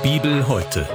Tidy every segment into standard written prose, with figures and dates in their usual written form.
Bibel heute.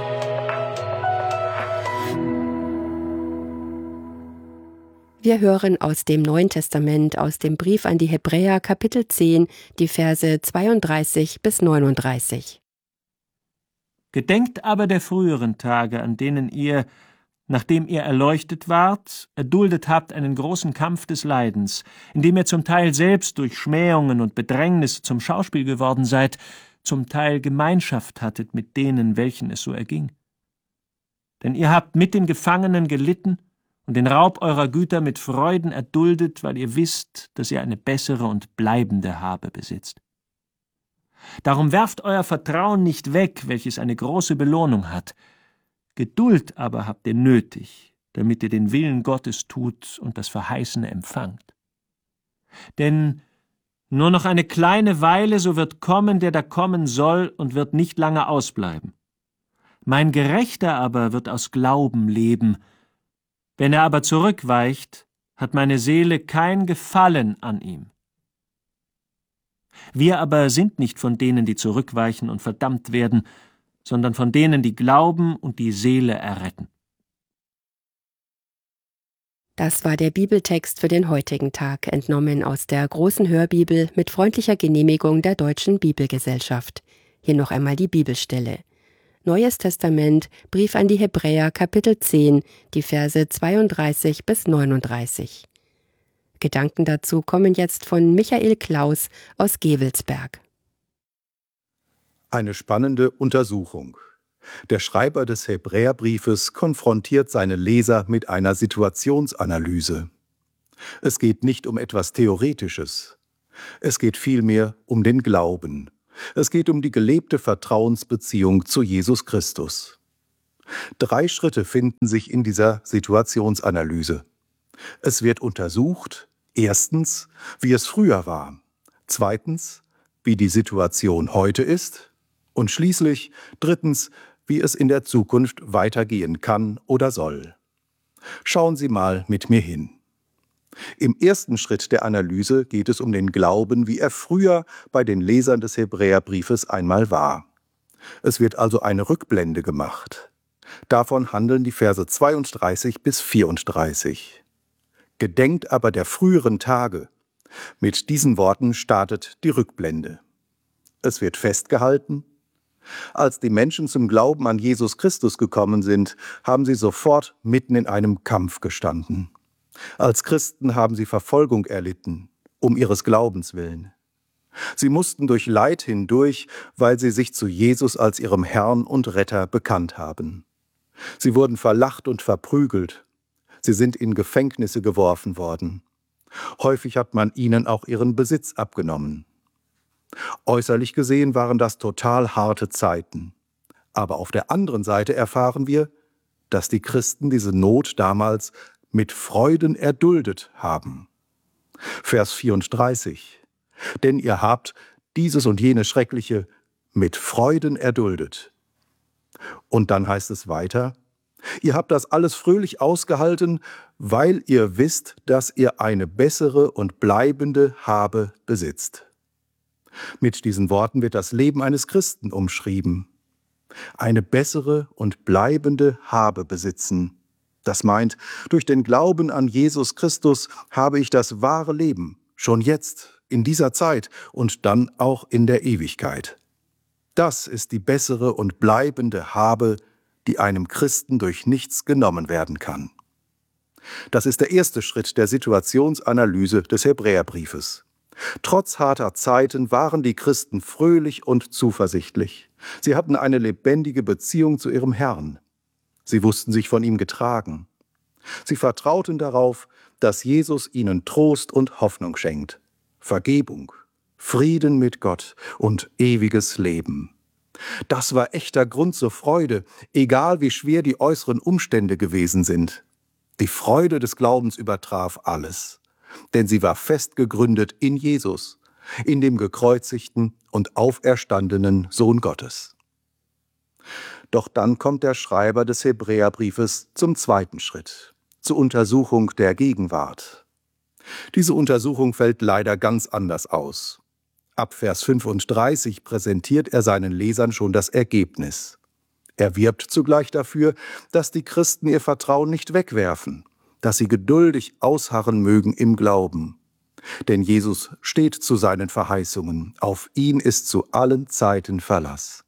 Wir hören aus dem Neuen Testament, aus dem Brief an die Hebräer, Kapitel 10, die Verse 32 bis 39. Gedenkt aber der früheren Tage, an denen ihr, nachdem ihr erleuchtet wart, erduldet habt einen großen Kampf des Leidens, indem ihr zum Teil selbst durch Schmähungen und Bedrängnisse zum Schauspiel geworden seid, zum Teil Gemeinschaft hattet mit denen, welchen es so erging. Denn ihr habt mit den Gefangenen gelitten und den Raub eurer Güter mit Freuden erduldet, weil ihr wisst, dass ihr eine bessere und bleibende Habe besitzt. Darum werft euer Vertrauen nicht weg, welches eine große Belohnung hat. Geduld aber habt ihr nötig, damit ihr den Willen Gottes tut und das Verheißene empfangt. Denn nur noch eine kleine Weile, so wird kommen, der da kommen soll, und wird nicht lange ausbleiben. Mein Gerechter aber wird aus Glauben leben. Wenn er aber zurückweicht, hat meine Seele kein Gefallen an ihm. Wir aber sind nicht von denen, die zurückweichen und verdammt werden, sondern von denen, die glauben und die Seele erretten. Das war der Bibeltext für den heutigen Tag, entnommen aus der großen Hörbibel mit freundlicher Genehmigung der Deutschen Bibelgesellschaft. Hier noch einmal die Bibelstelle. Neues Testament, Brief an die Hebräer, Kapitel 10, die Verse 32 bis 39. Gedanken dazu kommen jetzt von Michael Klaus aus Gevelsberg. Eine spannende Untersuchung. Der Schreiber des Hebräerbriefes konfrontiert seine Leser mit einer Situationsanalyse. Es geht nicht um etwas Theoretisches. Es geht vielmehr um den Glauben. Es geht um die gelebte Vertrauensbeziehung zu Jesus Christus. 3 Schritte finden sich in dieser Situationsanalyse. Es wird untersucht, erstens, wie es früher war, zweitens, wie die Situation heute ist und schließlich, drittens, wie es in der Zukunft weitergehen kann oder soll. Schauen Sie mal mit mir hin. Im ersten Schritt der Analyse geht es um den Glauben, wie er früher bei den Lesern des Hebräerbriefes einmal war. Es wird also eine Rückblende gemacht. Davon handeln die Verse 32 bis 34. Gedenkt aber der früheren Tage. Mit diesen Worten startet die Rückblende. Es wird festgehalten: Als die Menschen zum Glauben an Jesus Christus gekommen sind, haben sie sofort mitten in einem Kampf gestanden. Als Christen haben sie Verfolgung erlitten, um ihres Glaubens willen. Sie mussten durch Leid hindurch, weil sie sich zu Jesus als ihrem Herrn und Retter bekannt haben. Sie wurden verlacht und verprügelt. Sie sind in Gefängnisse geworfen worden. Häufig hat man ihnen auch ihren Besitz abgenommen. Äußerlich gesehen waren das total harte Zeiten. Aber auf der anderen Seite erfahren wir, dass die Christen diese Not damals mit Freuden erduldet haben. Vers 34. Denn ihr habt dieses und jenes Schreckliche mit Freuden erduldet. Und dann heißt es weiter: Ihr habt das alles fröhlich ausgehalten, weil ihr wisst, dass ihr eine bessere und bleibende Habe besitzt. Mit diesen Worten wird das Leben eines Christen umschrieben. Eine bessere und bleibende Habe besitzen. Das meint, durch den Glauben an Jesus Christus habe ich das wahre Leben, schon jetzt, in dieser Zeit und dann auch in der Ewigkeit. Das ist die bessere und bleibende Habe, die einem Christen durch nichts genommen werden kann. Das ist der erste Schritt der Situationsanalyse des Hebräerbriefes. Trotz harter Zeiten waren die Christen fröhlich und zuversichtlich. Sie hatten eine lebendige Beziehung zu ihrem Herrn. Sie wussten sich von ihm getragen. Sie vertrauten darauf, dass Jesus ihnen Trost und Hoffnung schenkt, Vergebung, Frieden mit Gott und ewiges Leben. Das war echter Grund zur Freude, egal wie schwer die äußeren Umstände gewesen sind. Die Freude des Glaubens übertraf alles, denn sie war fest gegründet in Jesus, in dem gekreuzigten und auferstandenen Sohn Gottes. Doch dann kommt der Schreiber des Hebräerbriefes zum zweiten Schritt, zur Untersuchung der Gegenwart. Diese Untersuchung fällt leider ganz anders aus. Ab Vers 35 präsentiert er seinen Lesern schon das Ergebnis. Er wirbt zugleich dafür, dass die Christen ihr Vertrauen nicht wegwerfen, dass sie geduldig ausharren mögen im Glauben. Denn Jesus steht zu seinen Verheißungen, auf ihn ist zu allen Zeiten Verlass.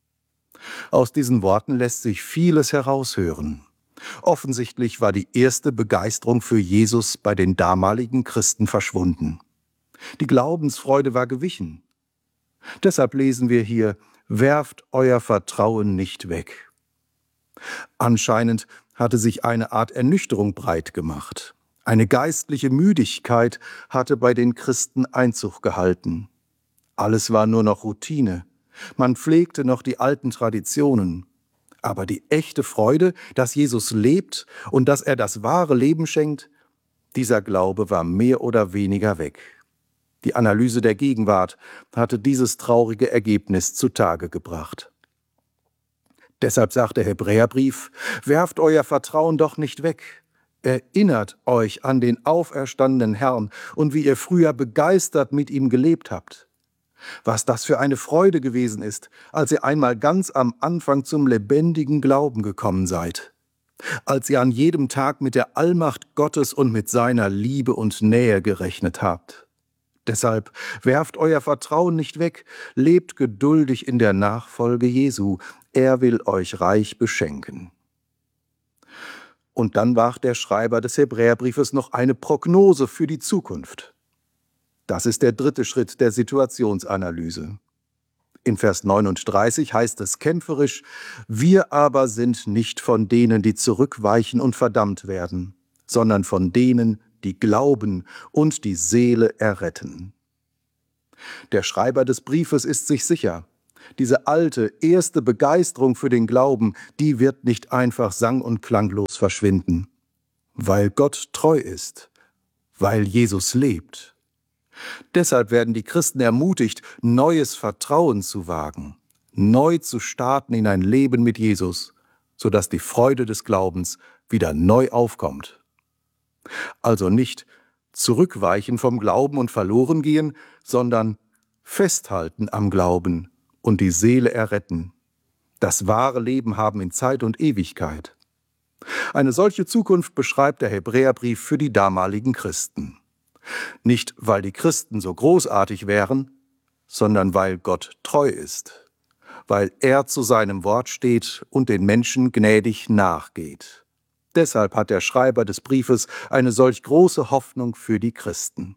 Aus diesen Worten lässt sich vieles heraushören. Offensichtlich war die erste Begeisterung für Jesus bei den damaligen Christen verschwunden. Die Glaubensfreude war gewichen. Deshalb lesen wir hier: Werft euer Vertrauen nicht weg. Anscheinend hatte sich eine Art Ernüchterung breit gemacht. Eine geistliche Müdigkeit hatte bei den Christen Einzug gehalten. Alles war nur noch Routine. Man pflegte noch die alten Traditionen. Aber die echte Freude, dass Jesus lebt und dass er das wahre Leben schenkt, dieser Glaube war mehr oder weniger weg. Die Analyse der Gegenwart hatte dieses traurige Ergebnis zutage gebracht. Deshalb sagt der Hebräerbrief: Werft euer Vertrauen doch nicht weg. Erinnert euch an den auferstandenen Herrn und wie ihr früher begeistert mit ihm gelebt habt. Was das für eine Freude gewesen ist, als ihr einmal ganz am Anfang zum lebendigen Glauben gekommen seid. Als ihr an jedem Tag mit der Allmacht Gottes und mit seiner Liebe und Nähe gerechnet habt. Deshalb werft euer Vertrauen nicht weg, lebt geduldig in der Nachfolge Jesu. Er will euch reich beschenken. Und dann wagt der Schreiber des Hebräerbriefes noch eine Prognose für die Zukunft. Das ist der dritte Schritt der Situationsanalyse. In Vers 39 heißt es kämpferisch: Wir aber sind nicht von denen, die zurückweichen und verdammt werden, sondern von denen, die glauben und die Seele erretten. Der Schreiber des Briefes ist sich sicher, diese alte, erste Begeisterung für den Glauben, die wird nicht einfach sang- und klanglos verschwinden, weil Gott treu ist, weil Jesus lebt. Deshalb werden die Christen ermutigt, neues Vertrauen zu wagen, neu zu starten in ein Leben mit Jesus, sodass die Freude des Glaubens wieder neu aufkommt. Also nicht zurückweichen vom Glauben und verloren gehen, sondern festhalten am Glauben und die Seele erretten, das wahre Leben haben in Zeit und Ewigkeit. Eine solche Zukunft beschreibt der Hebräerbrief für die damaligen Christen. Nicht, weil die Christen so großartig wären, sondern weil Gott treu ist, weil er zu seinem Wort steht und den Menschen gnädig nachgeht. Deshalb hat der Schreiber des Briefes eine solch große Hoffnung für die Christen.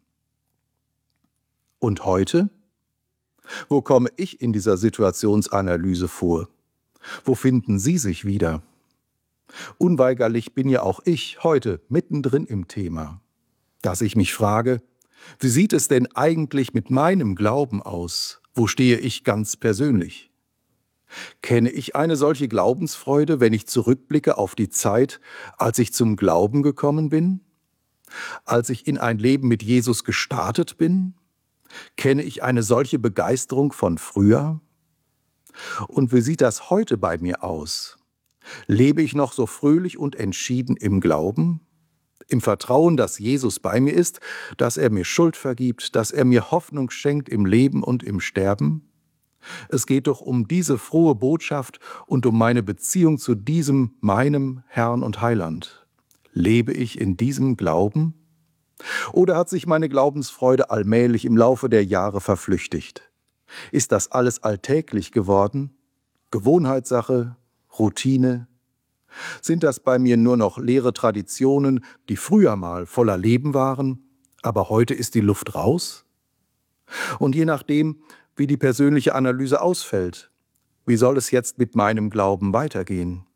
Und heute? Wo komme ich in dieser Situationsanalyse vor? Wo finden Sie sich wieder? Unweigerlich bin ja auch ich heute mittendrin im Thema, dass ich mich frage: Wie sieht es denn eigentlich mit meinem Glauben aus? Wo stehe ich ganz persönlich? Kenne ich eine solche Glaubensfreude, wenn ich zurückblicke auf die Zeit, als ich zum Glauben gekommen bin? Als ich in ein Leben mit Jesus gestartet bin? Kenne ich eine solche Begeisterung von früher? Und wie sieht das heute bei mir aus? Lebe ich noch so fröhlich und entschieden im Glauben? Im Vertrauen, dass Jesus bei mir ist, dass er mir Schuld vergibt, dass er mir Hoffnung schenkt im Leben und im Sterben? Es geht doch um diese frohe Botschaft und um meine Beziehung zu diesem, meinem Herrn und Heiland. Lebe ich in diesem Glauben? Oder hat sich meine Glaubensfreude allmählich im Laufe der Jahre verflüchtigt? Ist das alles alltäglich geworden? Gewohnheitssache? Routine? Sind das bei mir nur noch leere Traditionen, die früher mal voller Leben waren, aber heute ist die Luft raus? Und je nachdem, wie die persönliche Analyse ausfällt, wie soll es jetzt mit meinem Glauben weitergehen?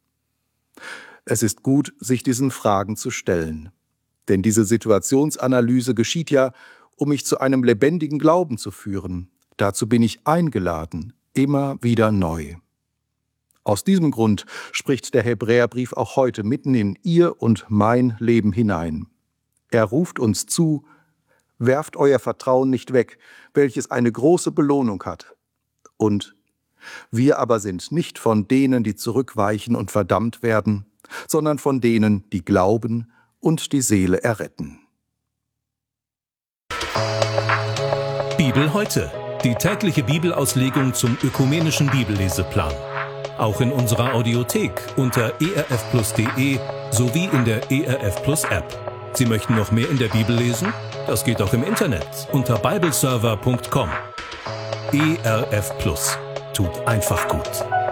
Es ist gut, sich diesen Fragen zu stellen. Denn diese Situationsanalyse geschieht ja, um mich zu einem lebendigen Glauben zu führen. Dazu bin ich eingeladen, immer wieder neu. Aus diesem Grund spricht der Hebräerbrief auch heute mitten in Ihr und mein Leben hinein. Er ruft uns zu: Werft euer Vertrauen nicht weg, welches eine große Belohnung hat. Und: Wir aber sind nicht von denen, die zurückweichen und verdammt werden, sondern von denen, die glauben und die Seele erretten. Bibel heute. Die tägliche Bibelauslegung zum ökumenischen Bibelleseplan. Auch in unserer Audiothek unter erfplus.de sowie in der ERF Plus App. Sie möchten noch mehr in der Bibel lesen? Das geht auch im Internet unter bibleserver.com. ERF Plus tut einfach gut.